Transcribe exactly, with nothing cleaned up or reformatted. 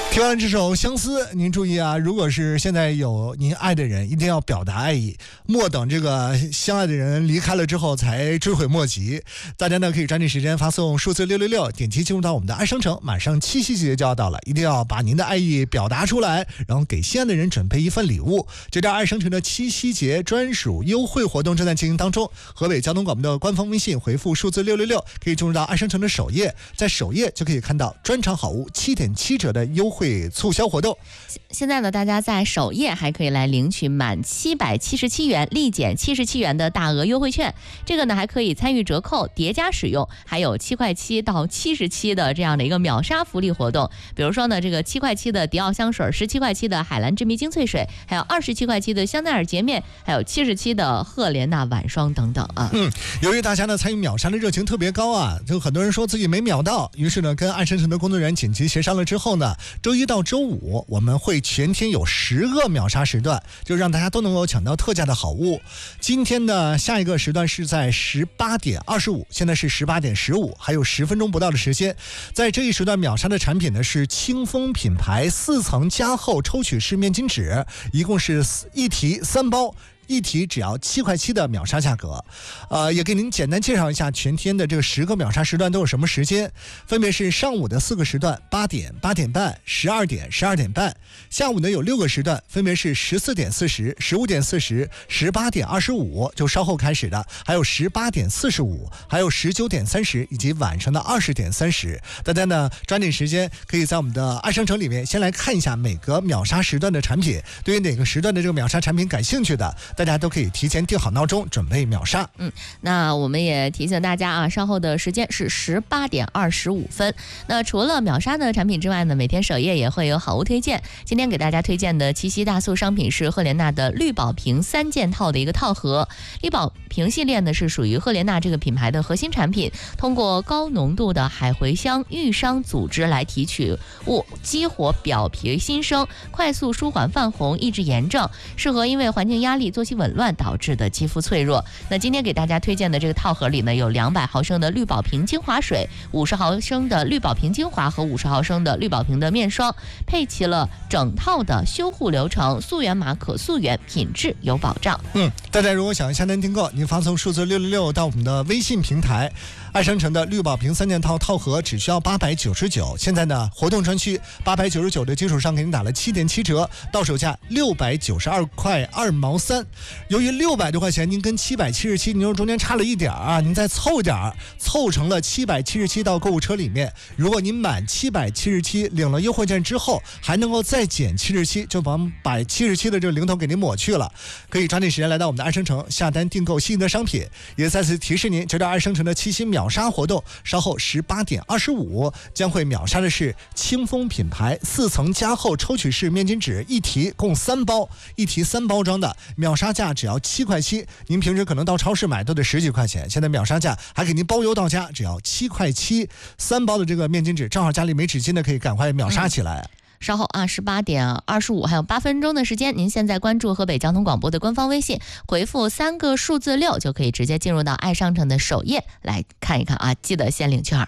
听完了这首《相思》，您注意啊，如果是现在有您爱的人，一定要表达爱意，莫等这个相爱的人离开了之后才追悔莫及。大家呢可以抓紧时间发送数字六六六，点击进入到我们的爱商城，马上七夕节就要到了，一定要把您的爱意表达出来，然后给心爱的人准备一份礼物。这张爱商城的七夕节专属优惠活动正在进行当中，河北交通广播的官方微信回复数字六六六，可以进入到爱商城的首页，在首页就可以看到专场好物七点七折的优惠会促销活动。 现在呢，大家在首页还可以来领取满七百七十七元立减七十七元的大额优惠券，这个呢还可以参与折扣叠加使用，还有七块七到七十七的这样的一个秒杀福利活动。比如说呢，这个七块七的迪奥香水，十七块七的海蓝之谜精粹水，还有二十七块七的香奈儿洁面，还有七十七的赫莲娜晚霜等等啊。 嗯，由于大家呢参与秒杀的热情特别高啊，就很多人说自己没秒到，于是呢跟爱商城的工作人员紧急协商了之后呢，周一到周五我们会全天有十个秒杀时段，就让大家都能够抢到特价的好物。今天呢下一个时段是在十八点二十五，现在是十八点十五，还有十分钟不到的时间。在这一时段秒杀的产品呢是清风品牌四层加厚抽取式面巾纸，一共是一提三包，一提只要七块七的秒杀价格。呃，也给您简单介绍一下全天的这个十个秒杀时段都有什么时间，分别是上午的四个时段，八点、八点半、十二点、十二点半；下午呢有六个时段，分别是十四点四十、十五点四十、十八点二十五，就稍后开始的，还有十八点四十五，还有十九点三十，以及晚上的二十点三十。大家呢抓紧时间，可以在我们的爱商城里面先来看一下每个秒杀时段的产品，对于哪个时段的这个秒杀产品感兴趣的，大家都可以提前定好闹钟，准备秒杀。 嗯，那我们也提醒大家啊，稍后的时间是十八点二十五分。那除了秒杀的产品之外呢，每天首页也会有好物推荐。今天给大家推荐的七夕大促商品是赫莲娜的绿宝瓶三件套的一个套盒。绿宝瓶系列呢是属于赫莲娜这个品牌的核心产品，通过高浓度的海茴香愈伤组织来提取物，激活表皮新生，快速舒缓泛红，抑制炎症，适合因为环境压力、作息紊乱导致的肌肤脆弱。那今天给大家推荐的这个套盒里呢，有两百毫升的绿宝瓶精华水，五十毫升的绿宝瓶精华和五十毫升的绿宝瓶的面霜，配齐了整套的修护流程，溯源码可溯源，品质有保障。 嗯，大家如果想要下单订购，您发送数字六六六到我们的微信平台，爱商城的绿宝瓶三件套套盒只需要八百九十九，现在呢活动专区八百九十九的基础上给您打了七点七折，到手价六百九十二块二毛三。由于六百多块钱您跟七百七十七您说中间差了一点啊，您再凑点儿，凑成了七百七十七到购物车里面。如果您满七百七十七领了优惠券之后，还能够再减七十七，就把把七十七的这个零头给您抹去了。可以抓紧时间来到我们的爱商城下单订购心仪的商品。也再次提示您，这张爱商城的七夕秒杀活动，稍后十八点二十五将会秒杀的是清风品牌四层加厚抽取式面巾纸，一提共三包，一提三包装的，秒杀价只要七块七。您平时可能到超市买都得十几块钱，现在秒杀价还给您包邮到家，只要七块七。三包的这个面巾纸，正好家里没纸巾的可以赶快秒杀起来。嗯， 稍后啊，十八点二十五还有八分钟的时间，您现在关注河北交通广播的官方微信，回复三个数字六就可以直接进入到爱商城的首页来看一看啊，记得先领券。